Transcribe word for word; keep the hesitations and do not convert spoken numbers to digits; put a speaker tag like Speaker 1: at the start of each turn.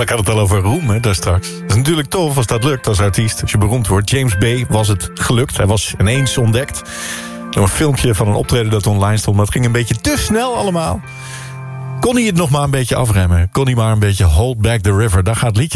Speaker 1: Maar ik had het al over roem, hè, daar straks. Het is natuurlijk tof als dat lukt als artiest, als je beroemd wordt. James Bay was het gelukt. Hij was ineens ontdekt door een filmpje van een optreden dat online stond. Maar het ging een beetje te snel allemaal. Kon hij het nog maar een beetje afremmen? Kon hij maar een beetje hold back the river? Daar gaat het liedje